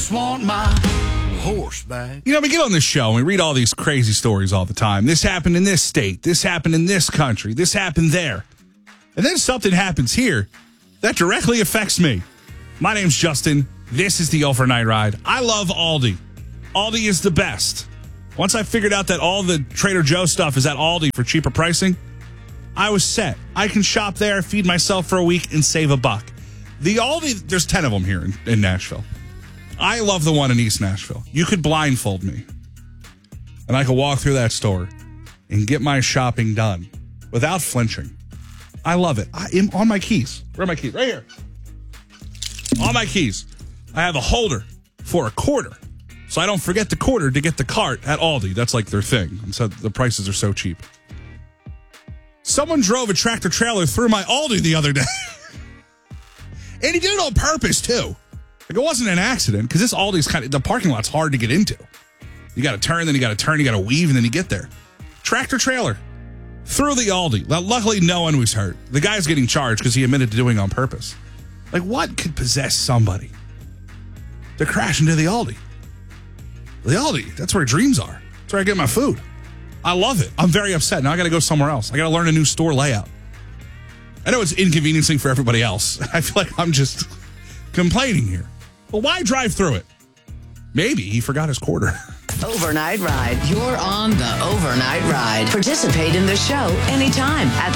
just want my horse back. You know, we get on this show and we read all these crazy stories all the time. This happened in this state. This happened in this country. This happened there. And then something happens here that directly affects me. My name's Justin. This is the Overnight Ride. I love Aldi. Aldi is the best. Once I figured out that all the Trader Joe stuff is at Aldi for cheaper pricing, I was set. I can shop there, feed myself for a week, and save $1. The Aldi, there's 10 of them here in Nashville. I love the one in East Nashville. You could blindfold me, and I could walk through that store and get my shopping done without flinching. I love it. I am on my keys. Where are my keys? Right here. On my keys. I have a holder for a quarter, so I don't forget the quarter to get the cart at Aldi. That's like their thing. And so the prices are so cheap. Someone drove a tractor trailer through my Aldi the other day. And he did it on purpose, too. Like, it wasn't an accident, because this Aldi's the parking lot's hard to get into. You got to turn, then you got to turn, you got to weave, and then you get there. Tractor trailer through the Aldi. Luckily, no one was hurt. The guy's getting charged because he admitted to doing it on purpose. Like, what could possess somebody to crash into the Aldi? The Aldi, that's where dreams are. That's where I get my food. I love it. I'm very upset. Now I got to go somewhere else. I got to learn a new store layout. I know it's inconveniencing for everybody else. I feel like I'm just complaining here. Well, why drive through it? Maybe he forgot his quarter. Overnight Ride. You're on the Overnight Ride. Participate in the show anytime at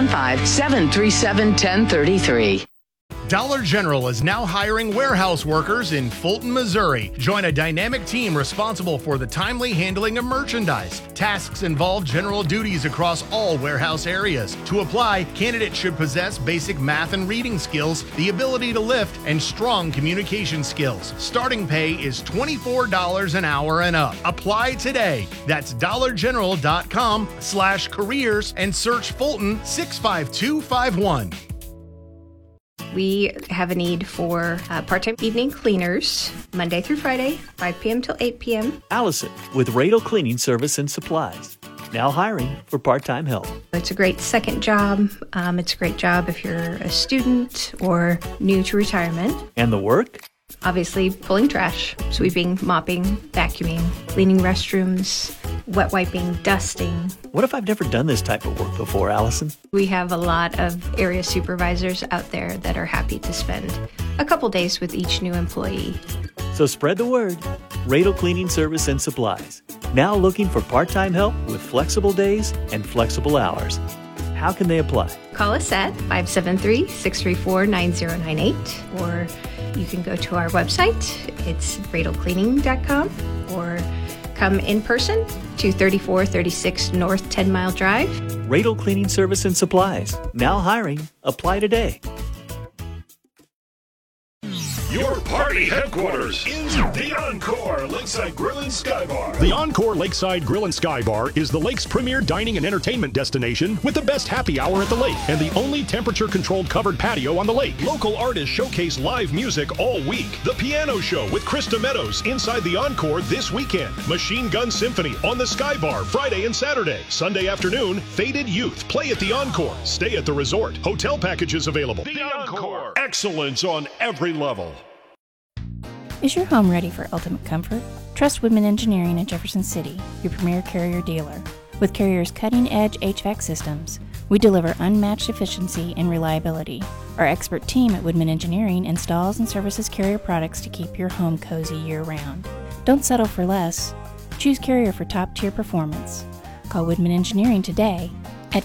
615-737-1033. Dollar General is now hiring warehouse workers in Fulton, Missouri. Join a dynamic team responsible for the timely handling of merchandise. Tasks involve general duties across all warehouse areas. To apply, candidates should possess basic math and reading skills, the ability to lift, and strong communication skills. Starting pay is $24 an hour and up. Apply today. That's dollargeneral.com/careers and search Fulton 65251. We have a need for part-time evening cleaners, Monday through Friday, 5 p.m. till 8 p.m. Allison with Radel Cleaning Service and Supplies. Now hiring for part-time help. It's a great second job. It's a great job if you're a student or new to retirement. And the work? Obviously, pulling trash, sweeping, mopping, vacuuming, cleaning restrooms, wet wiping, dusting. What if I've never done this type of work before, Allison? We have a lot of area supervisors out there that are happy to spend a couple days with each new employee. So spread the word. Radel Cleaning Service and Supplies. Now looking for part-time help with flexible days and flexible hours. How can they apply? Call us at 573-634-9098, or you can go to our website. It's radelcleaning.com, or come in person to 3436 North 10 Mile Drive. Radel Cleaning Service and Supplies. Now hiring. Apply today. Your party headquarters is the Encore Lakeside Grill and Sky Bar. The Encore Lakeside Grill and Sky Bar is the lake's premier dining and entertainment destination with the best happy hour at the lake and the only temperature-controlled covered patio on the lake. Local artists showcase live music all week. The Piano Show with Krista Meadows inside the Encore this weekend. Machine Gun Symphony on the Sky Bar Friday and Saturday. Sunday afternoon, Faded Youth play at the Encore. Stay at the resort. Hotel packages available. The Encore. Excellence on every level. Is your home ready for ultimate comfort? Trust Woodman Engineering in Jefferson City, your premier Carrier dealer. With Carrier's cutting-edge HVAC systems, we deliver unmatched efficiency and reliability. Our expert team at Woodman Engineering installs and services Carrier products to keep your home cozy year-round. Don't settle for less. Choose Carrier for top-tier performance. Call Woodman Engineering today at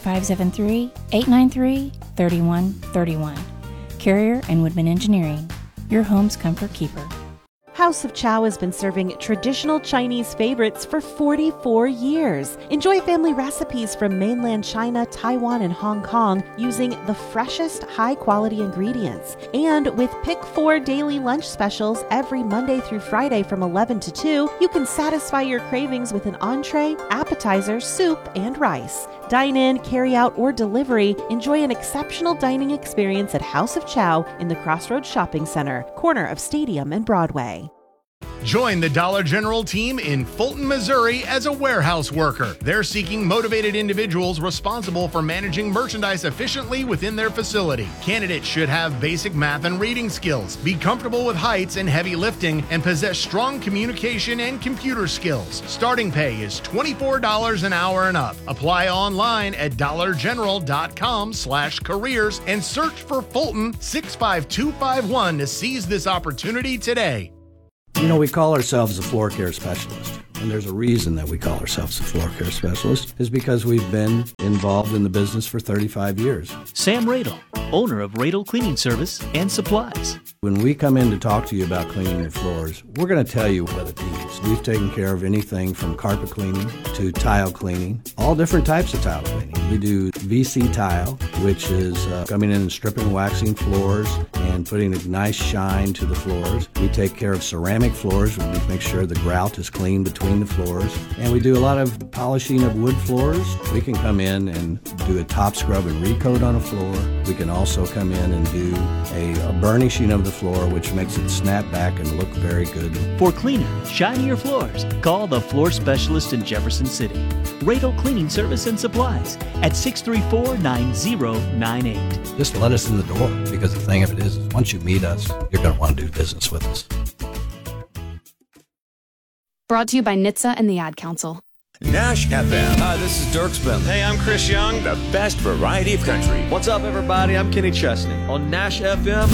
573-893-3131. Carrier and Woodman Engineering, your home's comfort keeper. House of Chow has been serving traditional Chinese favorites for 44 years. Enjoy family recipes from mainland China, Taiwan, and Hong Kong using the freshest, high-quality ingredients. And with Pick 4 daily lunch specials every Monday through Friday from 11 to 2, you can satisfy your cravings with an entree, appetizer, soup, and rice. Dine in, carry out, or delivery. Enjoy an exceptional dining experience at House of Chow in the Crossroads Shopping Center, corner of Stadium and Broadway. Join the Dollar General team in Fulton, Missouri as a warehouse worker. They're seeking motivated individuals responsible for managing merchandise efficiently within their facility. Candidates should have basic math and reading skills, be comfortable with heights and heavy lifting, and possess strong communication and computer skills. Starting pay is $24 an hour and up. Apply online at dollargeneral.com/careers and search for Fulton 65251 to seize this opportunity today. You know, we call ourselves a floor care specialist. And there's a reason that we call ourselves a floor care specialist, is because we've been involved in the business for 35 years. Sam Radel, owner of Radel Cleaning Service and Supplies. When we come in to talk to you about cleaning your floors, we're going to tell you what it needs. We've taken care of anything from carpet cleaning to tile cleaning, all different types of tile cleaning. We do VC tile, which is coming in and stripping and waxing floors and putting a nice shine to the floors. We take care of ceramic floors. We make sure the grout is clean between the floors. And we do a lot of polishing of wood floors. We can come in and do a top scrub and recoat on a floor. We can also come in and do a burnishing of the floor, which makes it snap back and look very good. For cleaner, shinier floors, call the floor specialist in Jefferson City. Radel Cleaning Service and Supplies at 634-9098. Just let us in the door, because the thing of it is once you meet us, you're going to want to do business with us. Brought to you by NHTSA and the Ad Council. Nash FM. Hi, this is Dirk Spence. Hey, I'm Chris Young. The best variety of country. What's up, everybody? I'm Kenny Chesney. On Nash FM,